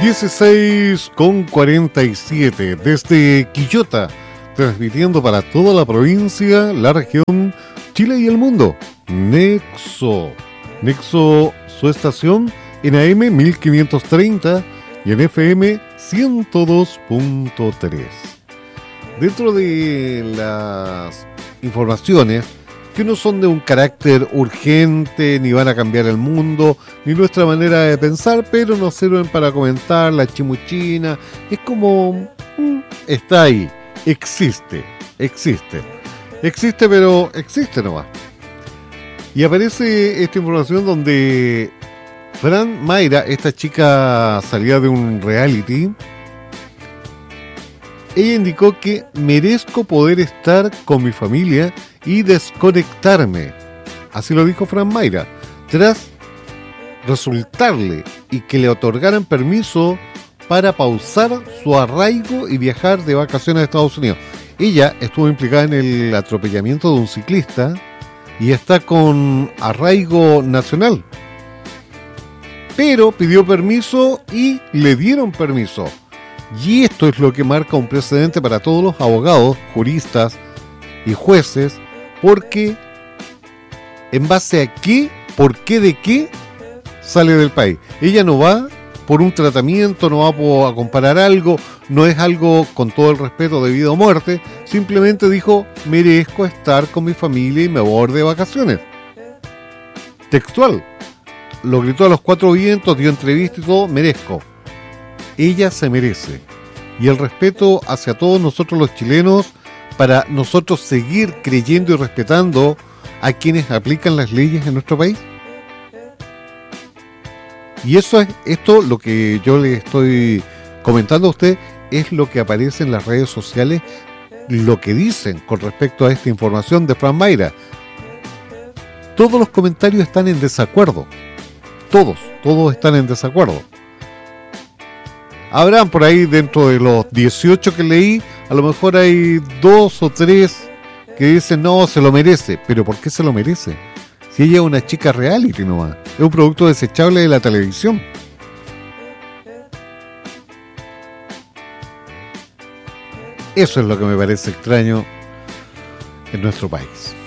16:47 desde Quillota, transmitiendo para toda la provincia, la región, Chile y el mundo. Nexo, su estación en AM 1530 y en FM 102.3. Dentro de las informaciones que no son de un carácter urgente, ni van a cambiar el mundo, ni nuestra manera de pensar, pero nos sirven para comentar la chimuchina. Es como... está ahí, existe, pero existe nomás. Y aparece esta información donde Fran Mayra, esta chica salida de un reality, ella indicó que merezco poder estar con mi familia y desconectarme. Así lo dijo Fran Mayra, tras resultarle y que le otorgaran permiso para pausar su arraigo y viajar de vacaciones a Estados Unidos. Ella estuvo implicada en el atropellamiento de un ciclista y está con arraigo nacional. Pero pidió permiso y le dieron permiso. Y esto es lo que marca un precedente para todos los abogados, juristas y jueces, porque en base a qué, por qué, de qué sale del país. Ella no va por un tratamiento, no va a comparar algo, no es algo con todo el respeto de vida o muerte, simplemente dijo, merezco estar con mi familia y me voy de vacaciones. Textual, lo gritó a los cuatro vientos, dio entrevista y todo, merezco. Ella se merece. Y el respeto hacia todos nosotros los chilenos, para nosotros seguir creyendo y respetando a quienes aplican las leyes en nuestro país. Y eso es, esto lo que yo le estoy comentando a usted, es lo que aparece en las redes sociales, lo que dicen con respecto a esta información de Fran Mayra. Todos los comentarios están en desacuerdo. Todos están en desacuerdo. Habrán por ahí, dentro de los 18 que leí, a lo mejor hay 2 o 3 que dicen no, se lo merece. ¿Pero por qué se lo merece? Si ella es una chica reality nomás, es un producto desechable de la televisión. Eso es lo que me parece extraño en nuestro país.